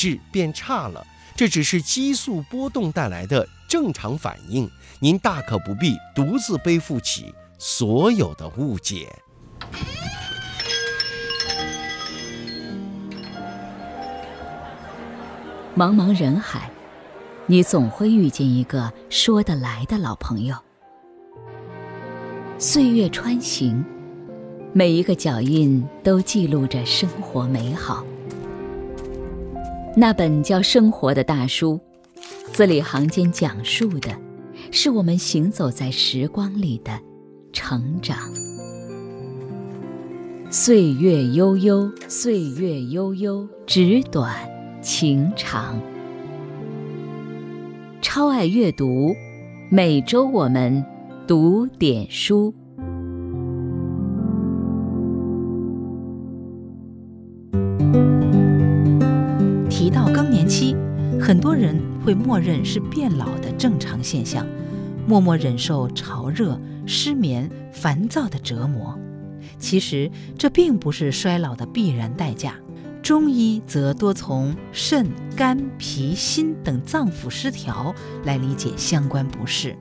质变差了，这只是激素波动带来的正常反应，您大可不必独自背负起所有的误解。 茫茫人海，你总会遇见一个说得来的老朋友。岁月穿行，每一个脚印都记录着生活美好。那本叫《生活》的大书，字里行间讲述的是我们行走在时光里的成长。岁月悠悠，岁月悠悠，纸短情长。超爱阅读，每周我们读点书。 提到更年期，很多人会默认是变老的正常现象，默默忍受潮热、失眠、烦躁的折磨。其实这并不是衰老的必然代价。中医则多从肾、肝、脾、心等脏腑失调来理解相关不适。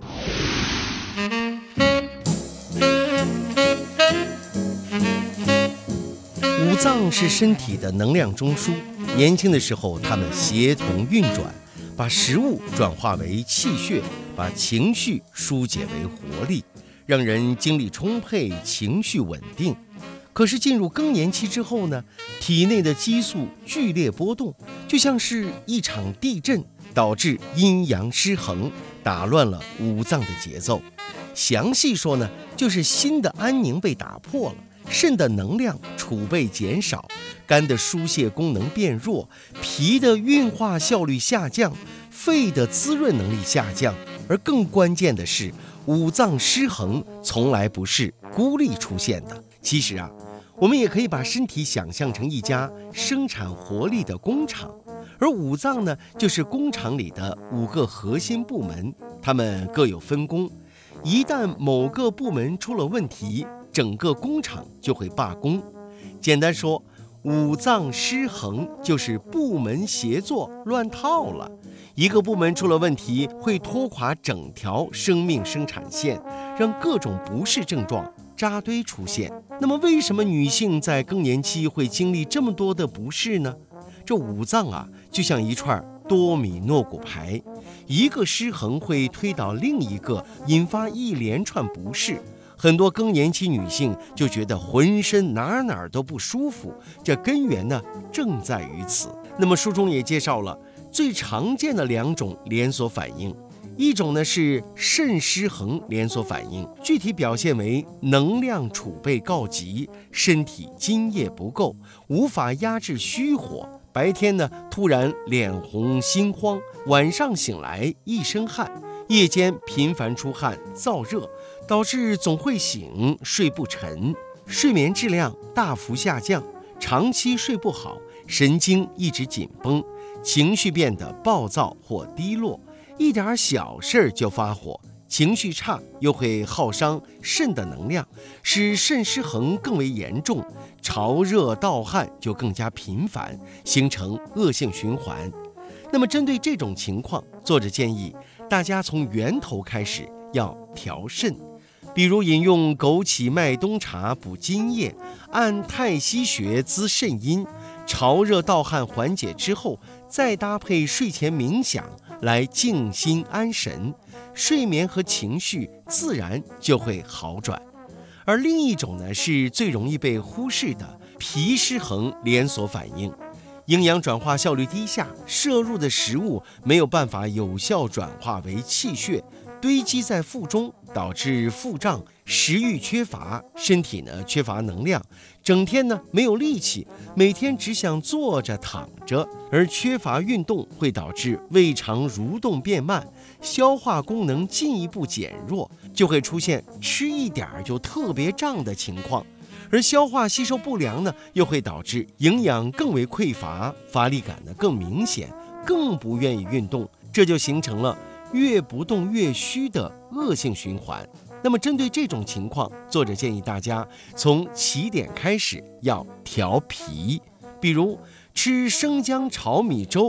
五脏是身体的能量中枢，年轻的时候它们协同运转，把食物转化为气血，把情绪疏解为活力，让人精力充沛，情绪稳定。可是进入更年期之后呢，体内的激素剧烈波动，就像是一场地震，导致阴阳失衡，打乱了五脏的节奏。详细说呢，就是心的安宁被打破了，肾的能量储备减少，肝的疏泄功能变弱，脾的运化效率下降，肺的滋润能力下降。而更关键的是，五脏失衡从来不是孤立出现的。其实啊，我们也可以把身体想象成一家生产活力的工厂，而五脏呢，就是工厂里的5个核心部门，它们各有分工。一旦某个部门出了问题，整个工厂就会罢工。简单说，五脏失衡就是部门协作乱套了。一个部门出了问题，会拖垮整条生命生产线，让各种不适症状扎堆出现。那么为什么女性在更年期会经历这么多的不适呢？这五脏啊，就像一串多米诺骨牌，一个失衡会推倒另一个，引发一连串不适。很多更年期女性就觉得浑身哪儿都不舒服，这根源呢正在于此。那么书中也介绍了最常见的2种连锁反应，一种呢是肾失衡连锁反应，具体表现为能量储备告急，身体津液不够，无法压制虚火，白天呢突然脸红心慌，晚上醒来一身汗，夜间频繁出汗燥热，导致总会醒，睡不沉，睡眠质量大幅下降，长期睡不好，神经一直紧绷，情绪变得暴躁或低落，一点小事就发火，情绪差又会耗伤肾的能量，使肾失衡更为严重，潮热盗汗就更加频繁，形成恶性循环。那么针对这种情况，作者建议大家从源头开始要调肾，比如饮用枸杞麦冬茶补津液，按太溪穴滋肾阴，潮热盗汗缓解之后，再搭配睡前冥想来静心安神，睡眠和情绪自然就会好转。而另一种呢，是最容易被忽视的脾失衡连锁反应，营养转化效率低下，摄入的食物没有办法有效转化为气血，堆积在腹中，导致腹胀，食欲缺乏，身体呢缺乏能量，整天呢没有力气，每天只想坐着躺着。而缺乏运动会导致胃肠蠕动变慢，消化功能进一步减弱，就会出现吃一点就特别胀的情况。而消化吸收不良呢，又会导致营养更为匮乏，乏力感呢更明显，更不愿意运动，这就形成了越不动越虚的恶性循环。那么针对这种情况，作者建议大家从起点开始要调脾，比如吃生姜炒米粥